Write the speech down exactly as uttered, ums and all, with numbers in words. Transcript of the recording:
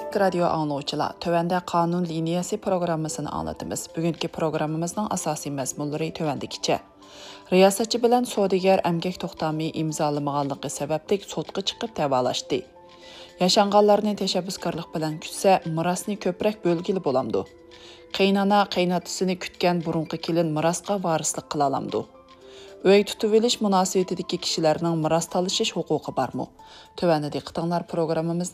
Hürmetli radyo anlayıcılar, tövəndə qanun liniyası programmasını anlatımız. Bugünkü programımızın asasi məzmunları tövəndikiçe. Riyasatçı bilen Sodigar əmgək toxtamı imzalamağanlığı səbəblik sotqa çıxıb təvalaşdı. Yaşanğanlarını təşəbbüskarlıq bilen kütsə, mirasını köprək bölgili bolamdı. Qaynana qaynatısını kütken burunqı kelin mirasqa varislik qılalamdı. Öy tutuveliş münasibetideki kişilərinin miras talışış huququ barmı? Tövəndə diqqətinizlər proqramımızın